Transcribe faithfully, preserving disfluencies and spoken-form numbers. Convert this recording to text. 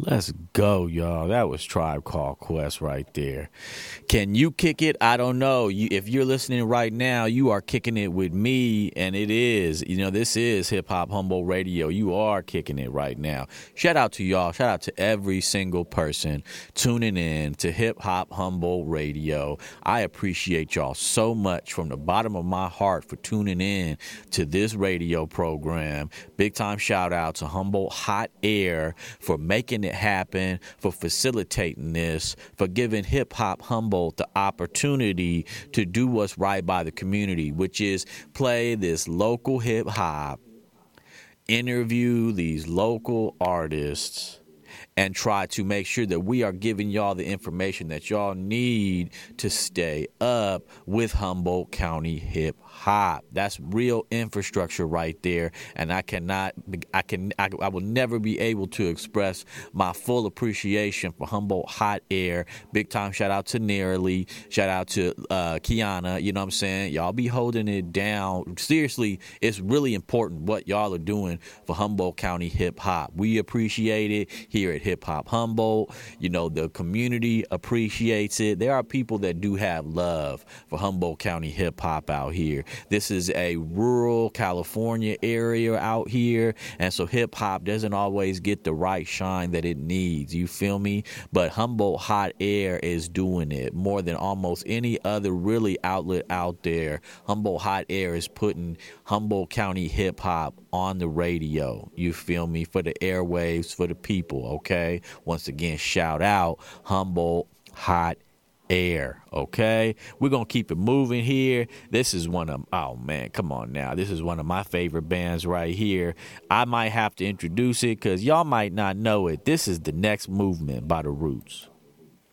Let's go, y'all. That was Tribe Called Quest right there. Can you kick it? I don't know. You, if you're listening right now, you are kicking it with me, and it is. You know, this is Hip Hop Humboldt Radio. You are kicking it right now. Shout out to y'all. Shout out to every single person tuning in to Hip Hop Humboldt Radio. I appreciate y'all so much from the bottom of my heart for tuning in to this radio program. Big time shout out to Humboldt Hot Air for making it happen, for facilitating this, for giving Hip Hop Humboldt the opportunity to do what's right by the community, which is play this local hip hop, interview these local artists, and try to make sure that we are giving y'all the information that y'all need to stay up with Humboldt County hip hop. That's real infrastructure right there, and I cannot, I can, I, I will never be able to express my full appreciation for Humboldt Hot Air. Big time shout out to Nearly, shout out to uh, Kiana. You know what I'm saying? Y'all be holding it down. Seriously, it's really important what y'all are doing for Humboldt County hip hop. We appreciate it here at Hip Hop Humboldt. You know, the community appreciates it. There are people that do have love for Humboldt County hip hop out here. This is a rural California area out here, and so hip hop doesn't always get the right shine that it needs. You feel me? But Humboldt Hot Air is doing it more than almost any other really outlet out there. Humboldt Hot Air is putting Humboldt County hip hop on the radio. You feel me? For the airwaves, for the people, okay? Once again, shout out Humboldt Hot Air, okay? We're going to keep it moving here. This is one of, oh man, come on now. This is one of my favorite bands right here. I might have to introduce it because y'all might not know it. This is The Next Movement by The Roots.